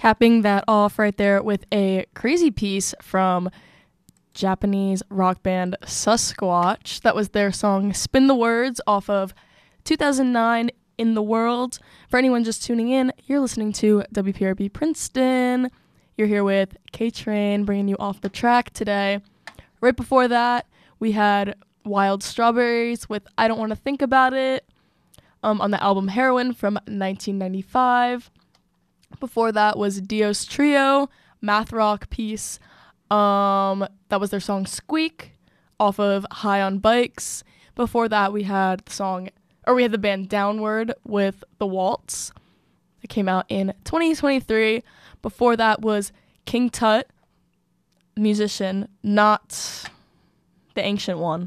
Capping that off right there with a crazy piece from Japanese rock band Sasquatch. That was their song Spin the Words off of 2009 In the World. For anyone just tuning in, you're listening to WPRB Princeton. You're here with K-Train bringing you off the track today. Right before that, we had Wild Strawberries with I Don't Want to Think About It on the album Heroin from 1995. Before that was Dios Trio, math rock piece. That was their song Squeak off of High on Bikes. Before that we had the band Downward with The Waltz. It came out in 2023. Before that was King Tut, musician, not the ancient one,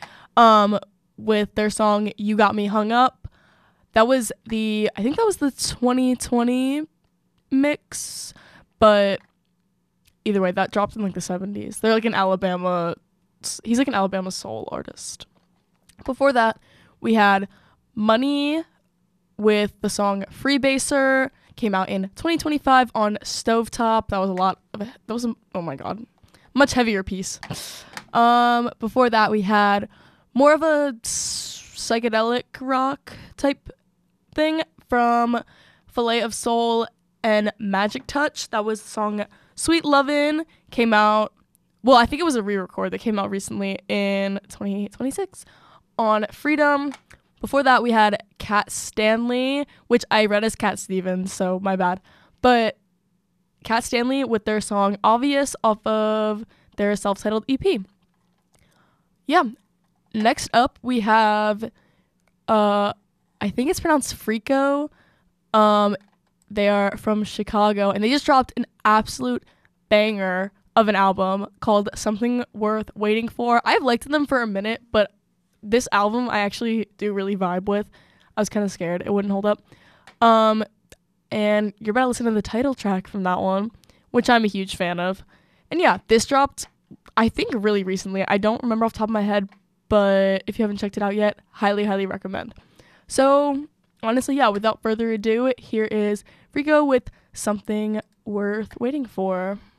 with their song You Got Me Hung Up. I think that was the 2020 mix, but either way, that dropped in like the 70s. They're like he's like an Alabama soul artist. Before that, we had Money with the song Freebaser, came out in 2025 on Stovetop. Oh my god, much heavier piece. Before that, we had more of a psychedelic rock type thing from Fillet of Soul and Magic Touch. That was the song Sweet Lovin', came out, well, I think it was a re-record that came out recently in 2026 on Freedom. Before that, we had Cat Stanley, which I read as Cat Stevens, so my bad. But Cat Stanley with their song Obvious off of their self-titled EP. Yeah. Next up, we have, I think it's pronounced Freako. They are from Chicago, and they just dropped an absolute banger of an album called Something Worth Waiting For. I've liked them for a minute, but this album I actually do really vibe with. I was kind of scared it wouldn't hold up. And you're about to listen to the title track from that one, which I'm a huge fan of. And yeah, this dropped, I think, really recently. I don't remember off the top of my head, but if you haven't checked it out yet, highly, highly recommend. So, honestly, yeah, without further ado, here is Freako with Something Worth Waiting For.